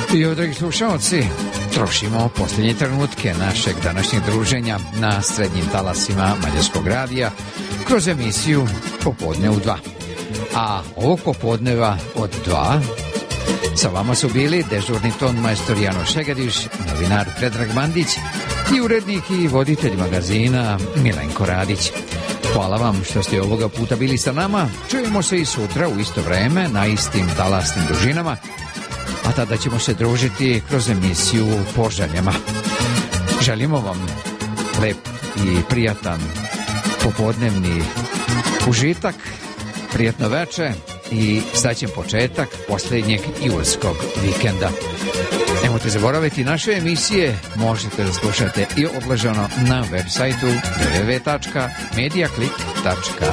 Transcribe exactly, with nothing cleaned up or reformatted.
I evo, dragi slušalci, trošimo posljednje trenutke našeg današnjeg druženja na srednjim talasima Mađarskog radija kroz emisiju Popodne u dva. A ovog popodneva od dva sa vama su bili dežurni ton majstor Jano Šegediš, novinar Predrag Mandić i urednik i voditelj magazina Milenko Radić. Hvala vam što ste ovoga puta bili sa nama. Čujemo se i sutra u isto vreme na istim talasnim dužinama, a tada ćemo se družiti kroz emisiju Poželjama. Želimo vam lep i prijatan popodnevni užitak, prijatno veče i srećan početak posljednjeg julskog vikenda. Nemojte zaboraviti, naše emisije možete da slušate i odležano na web sajtu w w w tačka mediaclick tačka